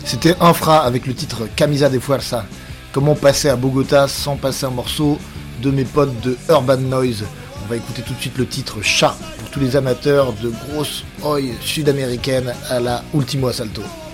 C'était Infra avec le titre Camisa de Fuerza. Comment passer à Bogota sans passer un morceau de mes potes de Urban Noise. On va écouter tout de suite le titre Chat pour tous les amateurs de grosses oi sud-américaines à la Ultimo Assalto.